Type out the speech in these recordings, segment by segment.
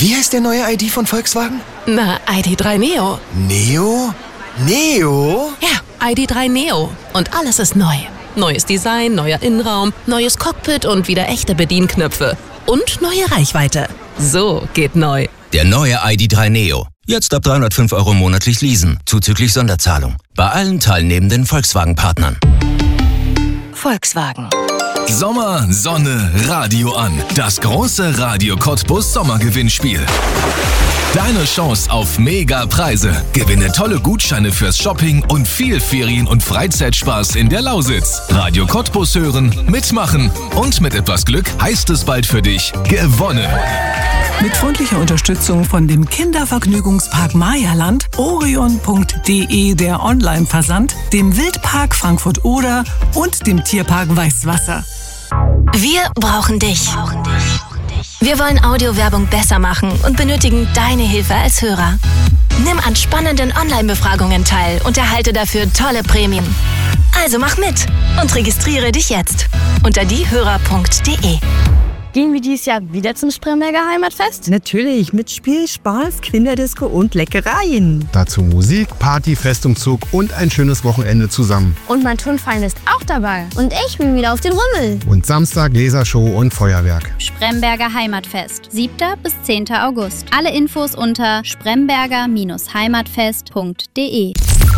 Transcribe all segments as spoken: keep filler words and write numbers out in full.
Wie heißt der neue I D von Volkswagen? Na, I D drei Neo. Neo? Neo? Ja, I D drei Neo. Und alles ist neu. Neues Design, neuer Innenraum, neues Cockpit und wieder echte Bedienknöpfe. Und neue Reichweite. So geht neu. Der neue I D drei Neo. Jetzt ab dreihundertfünf Euro monatlich leasen, zuzüglich Sonderzahlung. Bei allen teilnehmenden Volkswagen-Partnern. Volkswagen. Sommer, Sonne, Radio an. Das große Radio Cottbus Sommergewinnspiel. Deine Chance auf Mega-Preise. Gewinne tolle Gutscheine fürs Shopping und viel Ferien- und Freizeitspaß in der Lausitz. Radio Cottbus hören, mitmachen und mit etwas Glück heißt es bald für dich gewonnen. Mit freundlicher Unterstützung von dem Kindervergnügungspark Mayaland, orion punkt de der Online-Versand, dem Wildpark Frankfurt-Oder und dem Tierpark Weißwasser. Wir brauchen dich. Wir wollen Audiowerbung besser machen und benötigen deine Hilfe als Hörer. Nimm an spannenden Online-Befragungen teil und erhalte dafür tolle Prämien. Also mach mit und registriere dich jetzt unter diehörer punkt de. Gehen wir dieses Jahr wieder zum Spremberger Heimatfest? Natürlich, mit Spiel, Spaß, Kinderdisco und Leckereien. Dazu Musik, Party, Festumzug und ein schönes Wochenende zusammen. Und mein Turnverein ist auch dabei. Und ich bin wieder auf den Rummel. Und Samstag Lasershow und Feuerwerk. Spremberger Heimatfest, siebter bis zehnter August. Alle Infos unter spremberger Heimatfest punkt de.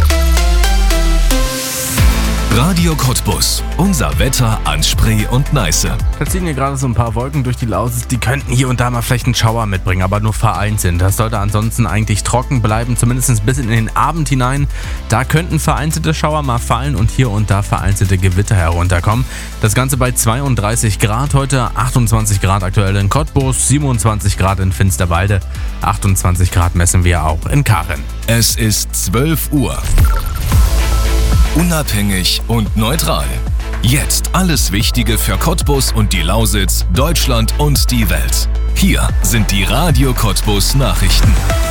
Radio Cottbus. Unser Wetter an Spree und Neiße. Da ziehen hier gerade so ein paar Wolken durch die Lausitz. Die könnten hier und da mal vielleicht einen Schauer mitbringen, aber nur vereinzelt. Das sollte ansonsten eigentlich trocken bleiben, zumindest bis in den Abend hinein. Da könnten vereinzelte Schauer mal fallen und hier und da vereinzelte Gewitter herunterkommen. Das Ganze bei zweiunddreißig Grad heute, achtundzwanzig Grad aktuell in Cottbus, siebenundzwanzig Grad in Finsterwalde, achtundzwanzig Grad messen wir auch in Karen. Es ist zwölf Uhr. Unabhängig und neutral. Jetzt alles Wichtige für Cottbus und die Lausitz, Deutschland und die Welt. Hier sind die Radio Cottbus Nachrichten.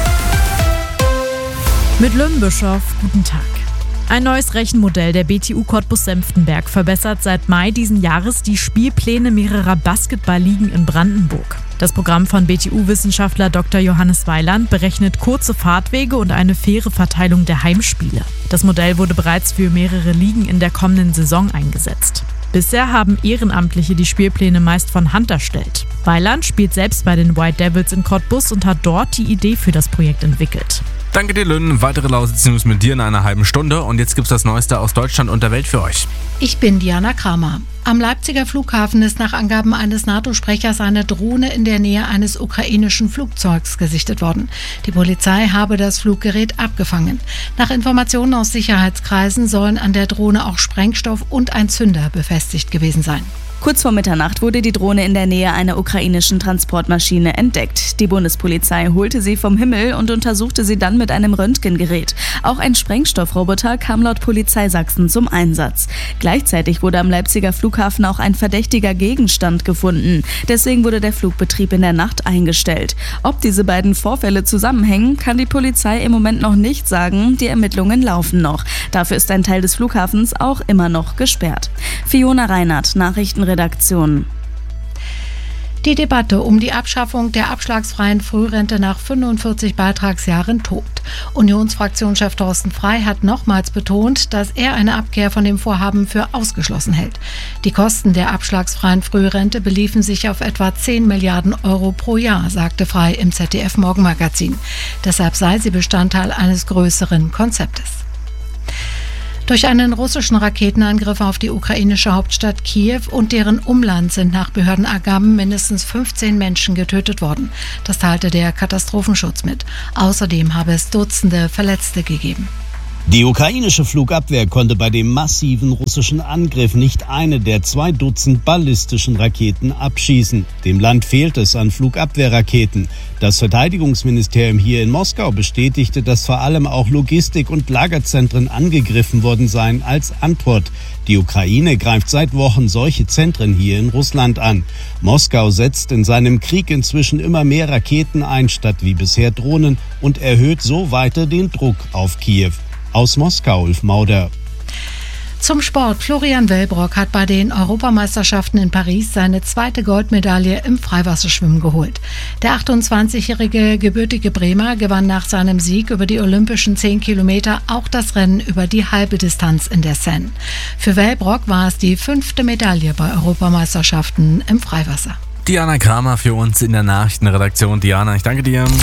Mit Lümmbischof, guten Tag. Ein neues Rechenmodell der B T U Cottbus-Senftenberg verbessert seit Mai diesen Jahres die Spielpläne mehrerer Basketballligen in Brandenburg. Das Programm von B T U-Wissenschaftler Doktor Johannes Weiland berechnet kurze Fahrtwege und eine faire Verteilung der Heimspiele. Das Modell wurde bereits für mehrere Ligen in der kommenden Saison eingesetzt. Bisher haben Ehrenamtliche die Spielpläne meist von Hand erstellt. Weiland spielt selbst bei den White Devils in Cottbus und hat dort die Idee für das Projekt entwickelt. Danke dir, Lynn. Weitere Lausitz-News mit dir in einer halben Stunde. Und jetzt gibt's das Neueste aus Deutschland und der Welt für euch. Ich bin Diana Kramer. Am Leipziger Flughafen ist nach Angaben eines NATO-Sprechers eine Drohne in der Nähe eines ukrainischen Flugzeugs gesichtet worden. Die Polizei habe das Fluggerät abgefangen. Nach Informationen aus Sicherheitskreisen sollen an der Drohne auch Sprengstoff und ein Zünder befestigt gewesen sein. Kurz vor Mitternacht wurde die Drohne in der Nähe einer ukrainischen Transportmaschine entdeckt. Die Bundespolizei holte sie vom Himmel und untersuchte sie dann mit einem Röntgengerät. Auch ein Sprengstoffroboter kam laut Polizei Sachsen zum Einsatz. Gleichzeitig wurde am Leipziger Flughafen auch ein verdächtiger Gegenstand gefunden. Deswegen wurde der Flugbetrieb in der Nacht eingestellt. Ob diese beiden Vorfälle zusammenhängen, kann die Polizei im Moment noch nicht sagen. Die Ermittlungen laufen noch. Dafür ist ein Teil des Flughafens auch immer noch gesperrt. Fiona Reinhardt, Nachrichtenredaktion. Die Debatte um die Abschaffung der abschlagsfreien Frührente nach fünfundvierzig Beitragsjahren tobt. Unionsfraktionschef Thorsten Frey hat nochmals betont, dass er eine Abkehr von dem Vorhaben für ausgeschlossen hält. Die Kosten der abschlagsfreien Frührente beliefen sich auf etwa zehn Milliarden Euro pro Jahr, sagte Frey im Z D F-Morgenmagazin. Deshalb sei sie Bestandteil eines größeren Konzeptes. Durch einen russischen Raketenangriff auf die ukrainische Hauptstadt Kiew und deren Umland sind nach Behördenangaben mindestens fünfzehn Menschen getötet worden. Das teilte der Katastrophenschutz mit. Außerdem habe es Dutzende Verletzte gegeben. Die ukrainische Flugabwehr konnte bei dem massiven russischen Angriff nicht eine der zwei Dutzend ballistischen Raketen abschießen. Dem Land fehlt es an Flugabwehrraketen. Das Verteidigungsministerium hier in Moskau bestätigte, dass vor allem auch Logistik- und Lagerzentren angegriffen worden seien als Antwort. Die Ukraine greift seit Wochen solche Zentren hier in Russland an. Moskau setzt in seinem Krieg inzwischen immer mehr Raketen ein, statt wie bisher Drohnen, und erhöht so weiter den Druck auf Kiew. Aus Moskau, Ulf Mauder. Zum Sport. Florian Wellbrock hat bei den Europameisterschaften in Paris seine zweite Goldmedaille im Freiwasserschwimmen geholt. Der achtundzwanzigjährige gebürtige Bremer gewann nach seinem Sieg über die olympischen zehn Kilometer auch das Rennen über die halbe Distanz in der Seine. Für Wellbrock war es die fünfte Medaille bei Europameisterschaften im Freiwasser. Diana Kramer für uns in der Nachrichtenredaktion. Diana, ich danke dir.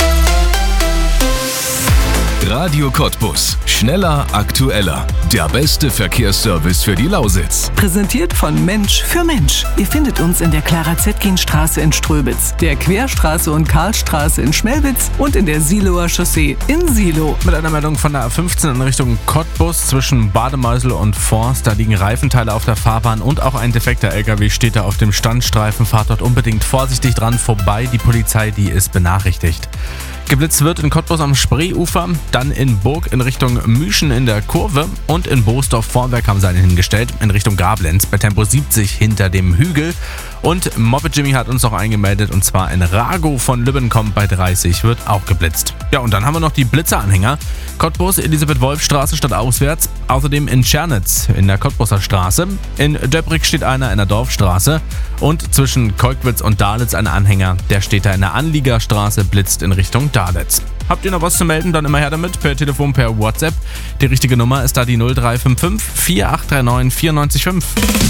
Radio Cottbus. Schneller, aktueller. Der beste Verkehrsservice für die Lausitz. Präsentiert von Mensch für Mensch. Ihr findet uns in der Clara-Zetkin-Straße in Ströbitz, der Querstraße und Karlstraße in Schmelwitz und in der Siloer Chaussee in Silo. Mit einer Meldung von der A fünfzehn in Richtung Cottbus zwischen Bademeusel und Forst. Da liegen Reifenteile auf der Fahrbahn und auch ein defekter L K W steht da auf dem Standstreifen. Fahrt dort unbedingt vorsichtig dran vorbei. Die Polizei, die ist benachrichtigt. Geblitzt wird in Cottbus am Spreeufer, dann in Burg in Richtung Müschen in der Kurve und in Boosdorf-Vorwerk haben sie einen hingestellt in Richtung Gablenz bei Tempo siebzig hinter dem Hügel. Und Moped Jimmy hat uns noch eingemeldet und zwar in Rago von Lübbenkommt bei dreißig wird auch geblitzt. Ja, und dann haben wir noch die Blitzeranhänger. Cottbus, Elisabeth-Wolf-Straße statt auswärts. Außerdem in Tschernitz in der Cottbuser Straße. In Döbrig steht einer in der Dorfstraße. Und zwischen Kolkwitz und Dalitz ein Anhänger. Der steht da in der Anliegerstraße, blitzt in Richtung Dalitz. Habt ihr noch was zu melden, dann immer her damit, per Telefon, per WhatsApp. Die richtige Nummer ist da die null drei fünf fünf vier acht drei neun vier neun fünf.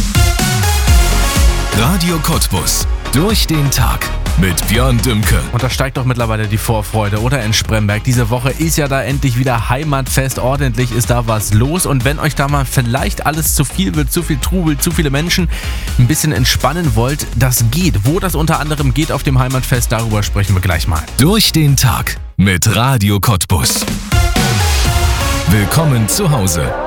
Radio Cottbus. Durch den Tag mit Björn Dümke. Und da steigt doch mittlerweile die Vorfreude, oder in Spremberg? Diese Woche ist ja da endlich wieder Heimatfest. Ordentlich ist da was los. Und wenn euch da mal vielleicht alles zu viel wird, zu viel Trubel, zu viele Menschen, ein bisschen entspannen wollt, das geht. Wo das unter anderem geht auf dem Heimatfest, darüber sprechen wir gleich mal. Durch den Tag mit Radio Cottbus. Willkommen zu Hause.